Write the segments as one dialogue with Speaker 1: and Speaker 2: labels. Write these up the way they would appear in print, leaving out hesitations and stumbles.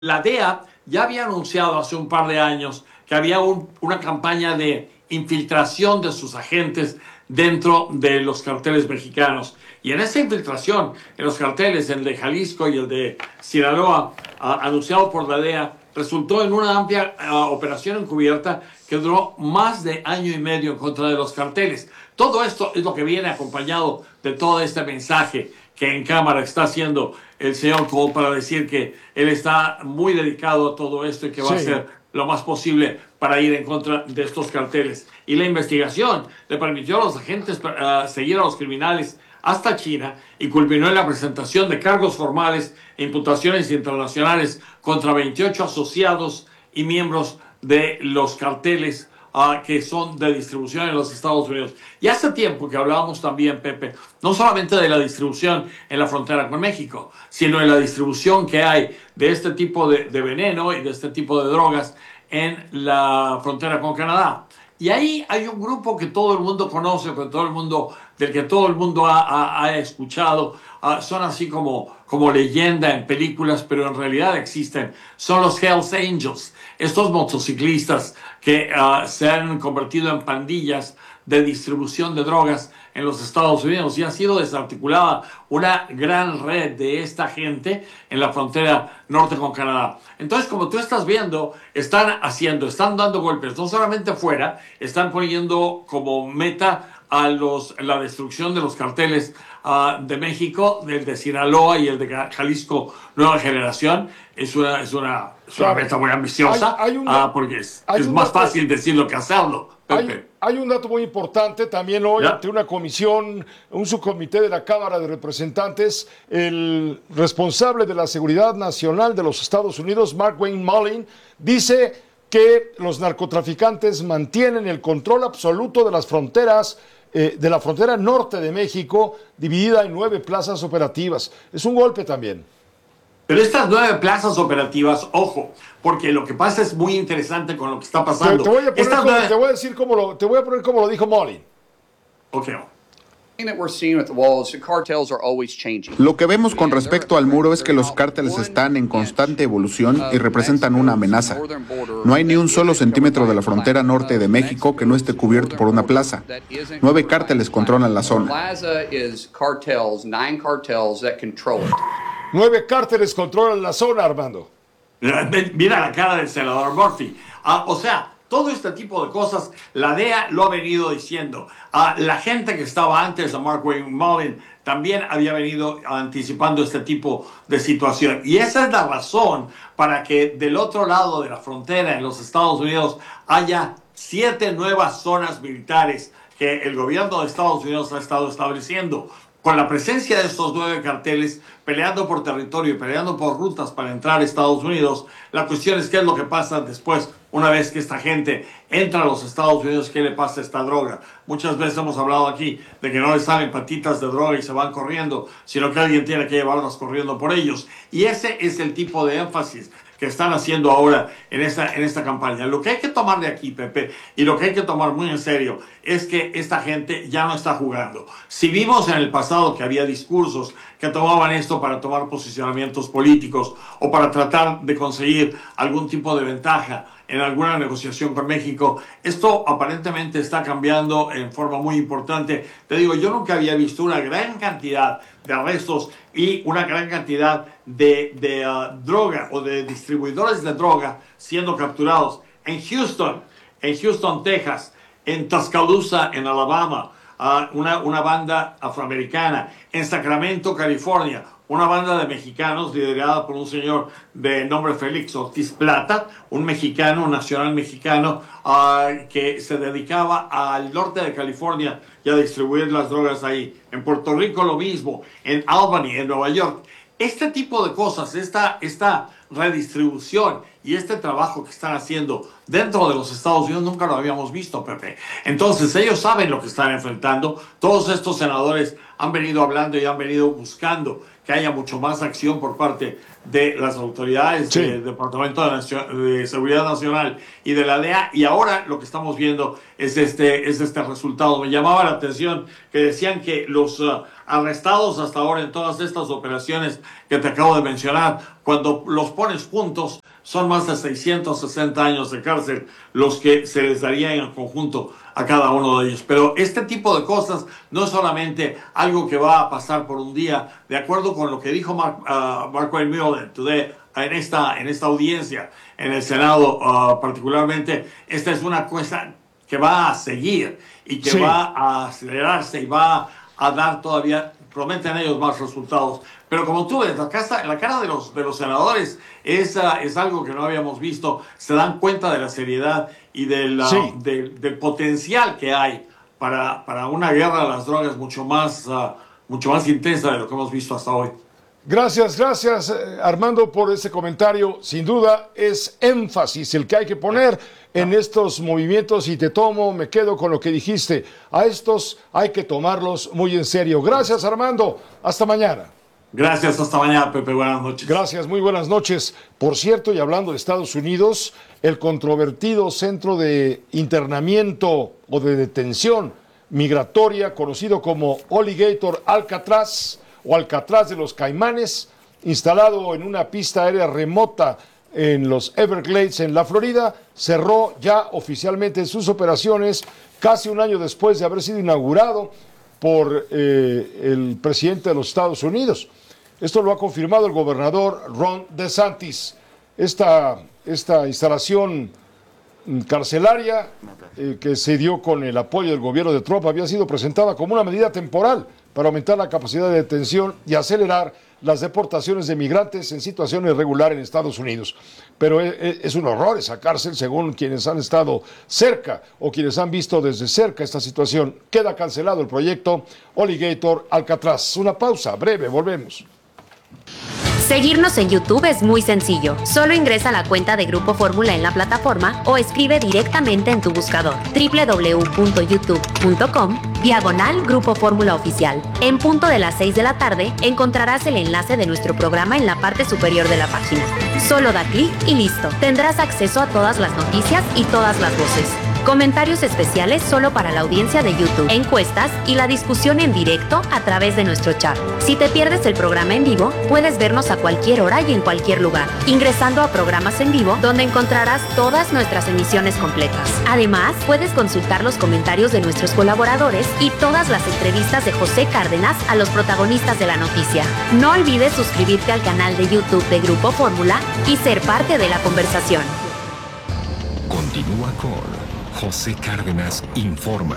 Speaker 1: La DEA ya había anunciado hace un par de años que había una campaña de infiltración de sus agentes dentro de los carteles mexicanos. Y en esa infiltración, en los carteles, el de Jalisco y el de Sinaloa, anunciado por la DEA, resultó en una amplia operación encubierta que duró más de año y medio en contra de los carteles. Todo esto es lo que viene acompañado de todo este mensaje que en cámara está haciendo el señor Cole para decir que él está muy dedicado a todo esto y que va a hacer lo más posible para ir en contra de estos carteles. Y la investigación le permitió a los agentes seguir a los criminales hasta China y culminó en la presentación de cargos formales e imputaciones internacionales contra 28 asociados y miembros de los carteles que son de distribución en los Estados Unidos. Y hace tiempo que hablábamos también, Pepe, no solamente de la distribución en la frontera con México, sino de la distribución que hay de este tipo de veneno y de este tipo de drogas en la frontera con Canadá. Y ahí hay un grupo que todo el mundo conoce, del que todo el mundo ha escuchado. Son así como leyenda en películas, pero en realidad existen. Son los Hells Angels, estos motociclistas que se han convertido en pandillas de distribución de drogas en los Estados Unidos, y ha sido desarticulada una gran red de esta gente en la frontera norte con Canadá. Entonces, como tú estás viendo, están dando golpes, no solamente fuera, están poniendo como meta la destrucción de los carteles de México, el de Sinaloa y el de Jalisco Nueva Generación. Es una meta muy ambiciosa, porque es más fácil decirlo que hacerlo.
Speaker 2: Hay un dato muy importante también hoy ante una comisión, un subcomité de la Cámara de Representantes. El responsable de la Seguridad Nacional de los Estados Unidos, Markwayne Mullin, dice que los narcotraficantes mantienen el control absoluto de las fronteras, de la frontera norte de México, dividida en 9 plazas operativas. Es un golpe también.
Speaker 1: Pero estas 9 plazas operativas, ojo, porque lo que pasa es muy interesante con lo que está pasando.
Speaker 2: Te voy a poner como lo dijo Mullin.
Speaker 1: Ok.
Speaker 3: Lo que vemos con respecto al muro es que los cárteles están en constante evolución y representan una amenaza. No hay ni un solo centímetro de la frontera norte de México que no esté cubierto por una plaza. 9 cárteles controlan la zona.
Speaker 2: 9 cárteles controlan la zona, Armando.
Speaker 1: Mira la cara del senador Murphy. O sea, todo este tipo de cosas, la DEA lo ha venido diciendo. La gente que estaba antes de Markwayne Mullin también había venido anticipando este tipo de situación. Y esa es la razón para que del otro lado de la frontera en los Estados Unidos haya 7 nuevas zonas militares que el gobierno de Estados Unidos ha estado estableciendo. Con la presencia de estos 9 carteles peleando por territorio y peleando por rutas para entrar a Estados Unidos, la cuestión es qué es lo que pasa después, una vez que esta gente entra a los Estados Unidos, qué le pasa a esta droga. Muchas veces hemos hablado aquí de que no les salen patitas de droga y se van corriendo, sino que alguien tiene que llevarlas corriendo por ellos. Y ese es el tipo de énfasis que están haciendo ahora en esta campaña. Lo que hay que tomar de aquí, Pepe, y lo que hay que tomar muy en serio, es que esta gente ya no está jugando. Si vimos en el pasado que había discursos que tomaban esto para tomar posicionamientos políticos o para tratar de conseguir algún tipo de ventaja en alguna negociación con México, esto aparentemente está cambiando en forma muy importante. Te digo, yo nunca había visto una gran cantidad de arrestos y una gran cantidad de droga o de distribuidores de droga siendo capturados en Houston, Texas, en Tuscaloosa, en Alabama, una banda afroamericana, en Sacramento, California, una banda de mexicanos liderada por un señor de nombre Félix Ortiz Plata, un mexicano, un nacional mexicano, que se dedicaba al norte de California y a distribuir las drogas ahí. En Puerto Rico lo mismo, en Albany, en Nueva York. Este tipo de cosas, esta redistribución y este trabajo que están haciendo dentro de los Estados Unidos nunca lo habíamos visto, Pepe. Entonces ellos saben lo que están enfrentando. Todos estos senadores han venido hablando y han venido buscando que haya mucho más acción por parte de las autoridades del Departamento de Seguridad Nacional y de la DEA, y ahora lo que estamos viendo es este resultado. Me llamaba la atención que decían que los arrestados hasta ahora en todas estas operaciones que te acabo de mencionar, cuando los pones juntos, son más de 660 años de cárcel los que se les daría en el conjunto a cada uno de ellos. Pero este tipo de cosas no es solamente algo que va a pasar por un día. De acuerdo con lo que dijo Mark Wayne today en esta audiencia en el Senado, particularmente, esta es una cosa que va a seguir y que va a acelerarse y va a dar todavía, prometen ellos, más resultados. Pero como tú ves, la cara de los senadores es algo que no habíamos visto. Se dan cuenta de la seriedad y del potencial que hay para una guerra de las drogas mucho más intensa de lo que hemos visto hasta hoy.
Speaker 2: Gracias, Armando, por ese comentario. Sin duda es énfasis el que hay que poner en estos movimientos, y me quedo con lo que dijiste. A estos hay que tomarlos muy en serio. Gracias, Armando. Hasta mañana.
Speaker 1: Gracias, hasta mañana, Pepe. Buenas noches.
Speaker 2: Gracias, muy buenas noches. Por cierto, y hablando de Estados Unidos, el controvertido centro de internamiento o de detención migratoria, conocido como Alligator Alcatraz o Alcatraz de los Caimanes, instalado en una pista aérea remota en los Everglades, en la Florida, cerró ya oficialmente sus operaciones casi un año después de haber sido inaugurado por el presidente de los Estados Unidos. Esto lo ha confirmado el gobernador Ron DeSantis. Esta instalación carcelaria que se dio con el apoyo del gobierno de Trump había sido presentada como una medida temporal para aumentar la capacidad de detención y acelerar las deportaciones de migrantes en situación irregular en Estados Unidos. Pero es un horror esa cárcel, según quienes han estado cerca o quienes han visto desde cerca esta situación. Queda cancelado el proyecto Alligator Alcatraz. Una pausa breve, volvemos.
Speaker 4: Seguirnos en YouTube es muy sencillo. Solo ingresa a la cuenta de Grupo Fórmula en la plataforma o escribe directamente en tu buscador www.youtube.com/Grupo Fórmula Oficial. En punto de las 6 de la tarde encontrarás el enlace de nuestro programa en la parte superior de la página. Solo da clic y listo. Tendrás acceso a todas las noticias y todas las voces. Comentarios especiales solo para la audiencia de YouTube, encuestas y la discusión en directo a través de nuestro chat. Si te pierdes el programa en vivo, puedes vernos a cualquier hora y en cualquier lugar, ingresando a programas en vivo, donde encontrarás todas nuestras emisiones completas. Además, puedes consultar los comentarios de nuestros colaboradores y todas las entrevistas de José Cárdenas a los protagonistas de la noticia. No olvides suscribirte al canal de YouTube de Grupo Fórmula y ser parte de la conversación.
Speaker 5: Continúa con José Cárdenas Informa.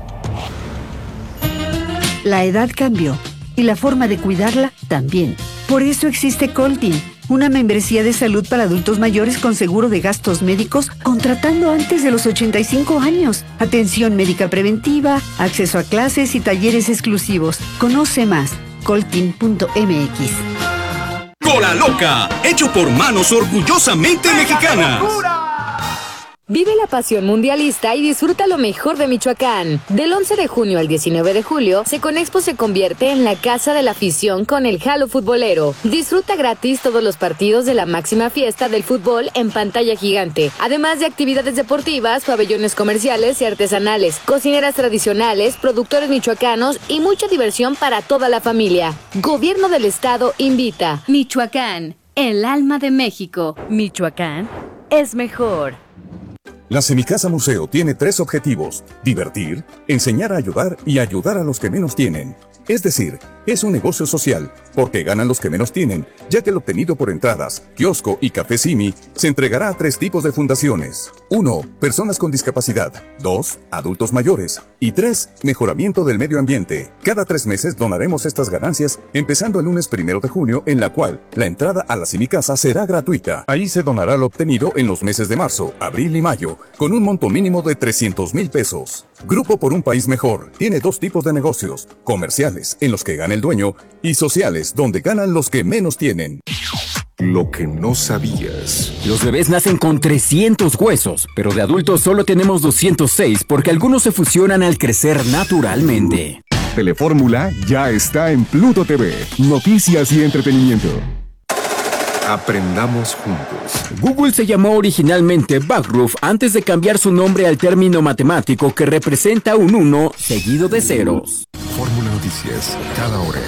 Speaker 6: La edad cambió y la forma de cuidarla también. Por eso existe Coltin, una membresía de salud para adultos mayores con seguro de gastos médicos contratando antes de los 85 años. Atención médica preventiva, acceso a clases y talleres exclusivos. Conoce más, coltin.mx.
Speaker 7: Cola Loca, hecho por manos orgullosamente mexicanas.
Speaker 8: Vive la pasión mundialista y disfruta lo mejor de Michoacán. Del 11 de junio al 19 de julio, Seconexpo se convierte en la casa de la afición con el Halo Futbolero. Disfruta gratis todos los partidos de la máxima fiesta del fútbol en pantalla gigante, además de actividades deportivas, pabellones comerciales y artesanales, cocineras tradicionales, productores michoacanos y mucha diversión para toda la familia. Gobierno del Estado invita.
Speaker 9: Michoacán, el alma de México. Michoacán es mejor.
Speaker 5: La Semicasa Museo tiene 3 objetivos: divertir, enseñar a ayudar y ayudar a los que menos tienen. Es decir, es un negocio social, porque ganan los que menos tienen, ya que el obtenido por entradas, kiosco y café Simi se entregará a 3 tipos de fundaciones. 1. Personas con discapacidad. 2. Adultos mayores. Y 3. Mejoramiento del medio ambiente. Cada 3 meses donaremos estas ganancias, empezando el lunes 1 de junio, en la cual la entrada a la Semicasa será gratuita. Ahí se donará lo obtenido en los meses de marzo, abril y mayo, con un monto mínimo de 300,000 pesos. Grupo por un País Mejor tiene 2 tipos de negocios: comerciales, en los que gana el dueño, y sociales, donde ganan los que menos tienen.
Speaker 10: Lo que no sabías.
Speaker 11: Los bebés nacen con 300 huesos, pero de adultos solo tenemos 206 porque algunos se fusionan al crecer naturalmente.
Speaker 10: Telefórmula ya está en Pluto TV. Noticias y entretenimiento. Aprendamos juntos.
Speaker 11: Google se llamó originalmente Backroof antes de cambiar su nombre al término matemático que representa un 1 seguido de ceros.
Speaker 10: Fórmula Noticias, cada hora.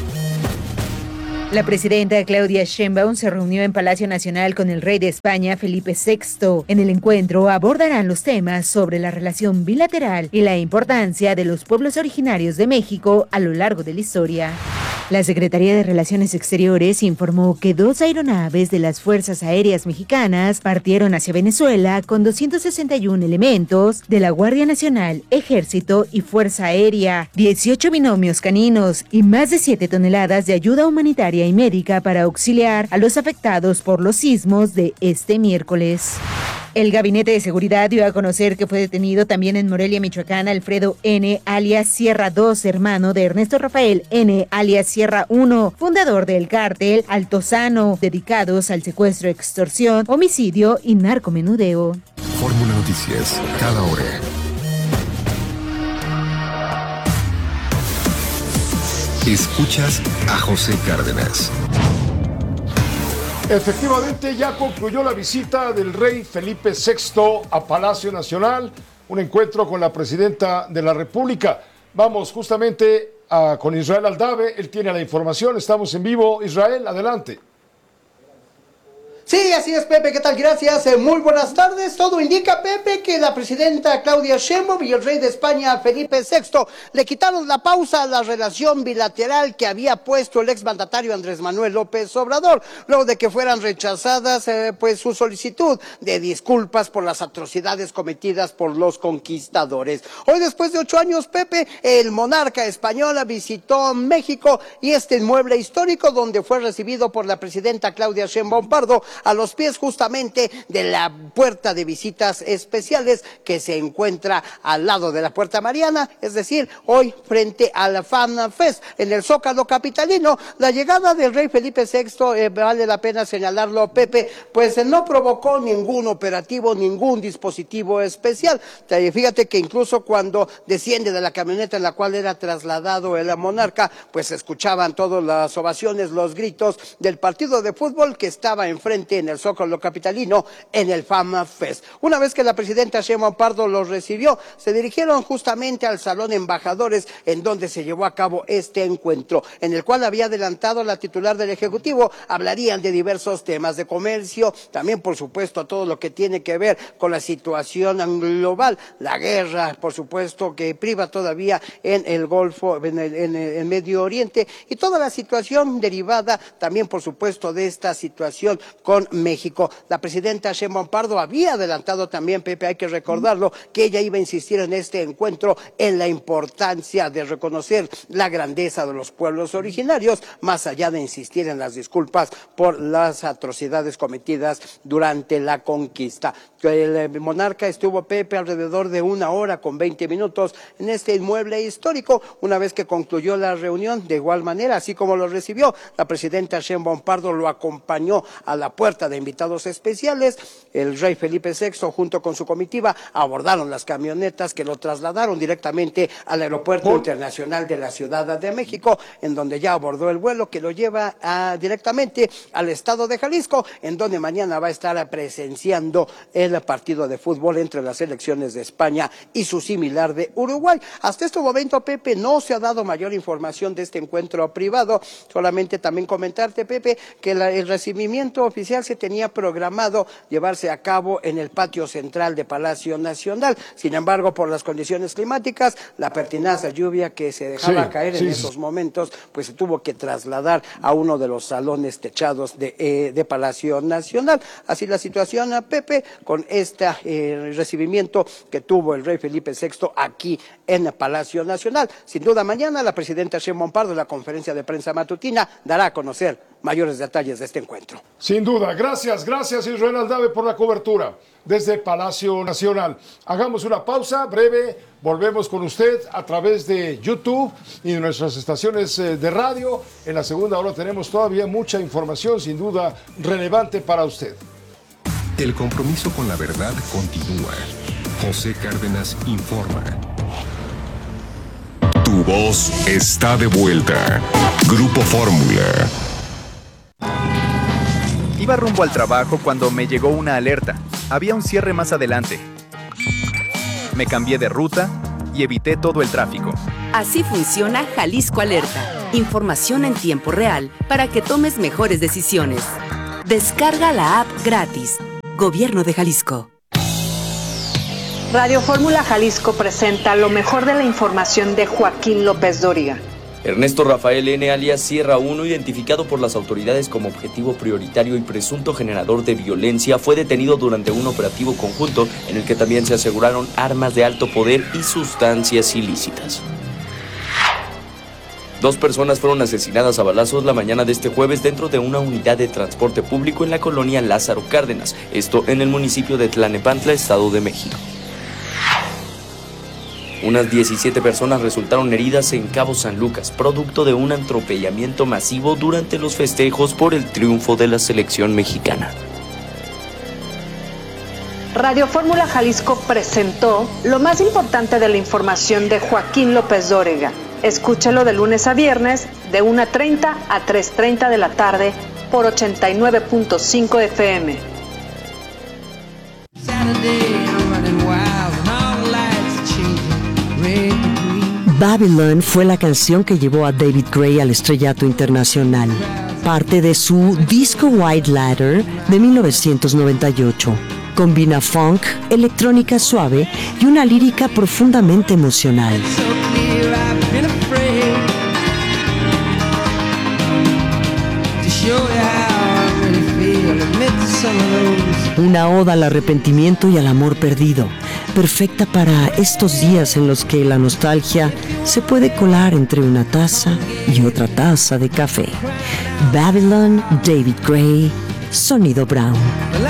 Speaker 12: La presidenta Claudia Sheinbaum se reunió en Palacio Nacional con el rey de España, Felipe VI. En el encuentro abordarán los temas sobre la relación bilateral y la importancia de los pueblos originarios de México a lo largo de la historia. La Secretaría de Relaciones Exteriores informó que 2 aeronaves de las Fuerzas Aéreas Mexicanas partieron hacia Venezuela con 261 elementos de la Guardia Nacional, Ejército y Fuerza Aérea, 18 binomios caninos y más de 7 toneladas de ayuda humanitaria y médica para auxiliar a los afectados por los sismos de este miércoles. El Gabinete de Seguridad dio a conocer que fue detenido también en Morelia, Michoacán, Alfredo N., alias Sierra 2, hermano de Ernesto Rafael N., alias Sierra 1, fundador del cártel Altozano, dedicados al secuestro, extorsión, homicidio y narcomenudeo.
Speaker 10: Fórmula Noticias, cada hora. Escuchas a José Cárdenas.
Speaker 2: Efectivamente, ya concluyó la visita del rey Felipe VI a Palacio Nacional, un encuentro con la presidenta de la República. Vamos justamente con Israel Aldave, él tiene la información, estamos en vivo. Israel, adelante.
Speaker 13: Sí, así es, Pepe, ¿qué tal? Gracias, muy buenas tardes. Todo indica, Pepe, que la presidenta Claudia Sheinbaum y el rey de España, Felipe VI, le quitaron la pausa a la relación bilateral que había puesto el exmandatario Andrés Manuel López Obrador, luego de que fueran rechazadas pues su solicitud de disculpas por las atrocidades cometidas por los conquistadores. Hoy, después de 8 años, Pepe, el monarca español visitó México y este inmueble histórico donde fue recibido por la presidenta Claudia Sheinbaum Pardo, a los pies justamente de la puerta de visitas especiales que se encuentra al lado de la Puerta Mariana, es decir, hoy frente a la Fan Fest en el Zócalo capitalino. La llegada del rey Felipe VI, vale la pena señalarlo, Pepe, pues no provocó ningún operativo, ningún dispositivo especial. Fíjate que incluso cuando desciende de la camioneta en la cual era trasladado el monarca, pues se escuchaban todas las ovaciones, los gritos del partido de fútbol que estaba enfrente en el Zócalo capitalino en el Fan Fest. Una vez que la presidenta Sheinbaum Pardo los recibió, se dirigieron justamente al Salón Embajadores, en donde se llevó a cabo este encuentro, en el cual había adelantado la titular del Ejecutivo. Hablarían de diversos temas de comercio, también por supuesto todo lo que tiene que ver con la situación global, la guerra, por supuesto, que priva todavía en el Golfo, en el Medio Oriente, y toda la situación derivada también, por supuesto, de esta situación con México. La presidenta Sheinbaum Pardo había adelantado también, Pepe, hay que recordarlo, que ella iba a insistir en este encuentro en la importancia de reconocer la grandeza de los pueblos originarios, más allá de insistir en las disculpas por las atrocidades cometidas durante la conquista. El monarca estuvo, Pepe, alrededor de 1 hora con 20 minutos en este inmueble histórico. Una vez que concluyó la reunión, de igual manera, así como lo recibió, la presidenta Sheinbaum Pardo lo acompañó a la puerta de invitados especiales. El rey Felipe VI, junto con su comitiva, abordaron las camionetas que lo trasladaron directamente al Aeropuerto Internacional de la Ciudad de México, en donde ya abordó el vuelo que lo lleva directamente al estado de Jalisco, en donde mañana va a estar presenciando el partido de fútbol entre las selecciones de España y su similar de Uruguay. Hasta este momento, Pepe, no se ha dado mayor información de este encuentro privado. Solamente también comentarte, Pepe, que el recibimiento oficial se tenía programado llevarse a cabo en el patio central de Palacio Nacional. Sin embargo, por las condiciones climáticas, la pertinaz lluvia que se dejaba caer en esos momentos, pues se tuvo que trasladar a uno de los salones techados de Palacio Nacional. Así la situación, Pepe, con este recibimiento que tuvo el rey Felipe VI aquí en el Palacio Nacional. Sin duda, mañana la presidenta Sheinbaum Pardo, en la conferencia de prensa matutina, dará a conocer mayores detalles de este encuentro.
Speaker 2: Sin duda, gracias Israel Aldave por la cobertura desde Palacio Nacional. Hagamos una pausa breve, volvemos con usted a través de YouTube y de nuestras estaciones de radio. En la segunda hora tenemos todavía mucha información, sin duda relevante para usted.
Speaker 10: El compromiso con la verdad continúa. José Cárdenas informa. Tu voz está de vuelta. Grupo Fórmula.
Speaker 14: Iba rumbo al trabajo cuando me llegó una alerta. Había un cierre más adelante. Me cambié de ruta y evité todo el tráfico.
Speaker 15: Así funciona Jalisco Alerta. Información en tiempo real para que tomes mejores decisiones. Descarga la app gratis. Gobierno de Jalisco.
Speaker 16: Radio Fórmula Jalisco presenta lo mejor de la información de Joaquín López Dóriga.
Speaker 17: Ernesto Rafael N. alias Sierra 1, identificado por las autoridades como objetivo prioritario y presunto generador de violencia, fue detenido durante un operativo conjunto en el que también se aseguraron armas de alto poder y sustancias ilícitas. 2 personas fueron asesinadas a balazos la mañana de este jueves dentro de una unidad de transporte público en la colonia Lázaro Cárdenas, esto en el municipio de Tlalnepantla, Estado de México. Unas 17 personas resultaron heridas en Cabo San Lucas, producto de un atropellamiento masivo durante los festejos por el triunfo de la selección mexicana.
Speaker 16: Radio Fórmula Jalisco presentó lo más importante de la información de Joaquín López Dóriga. Escúchalo de lunes a viernes, de 1:30 a 3:30 de la tarde, por 89.5 FM.
Speaker 18: Babylon fue la canción que llevó a David Gray al estrellato internacional, parte de su disco White Ladder de 1998. Combina funk, electrónica suave y una lírica profundamente emocional. Una oda al arrepentimiento y al amor perdido, perfecta para estos días en los que la nostalgia se puede colar entre una taza y otra taza de café. Babylon, David Gray, Sonido Brown.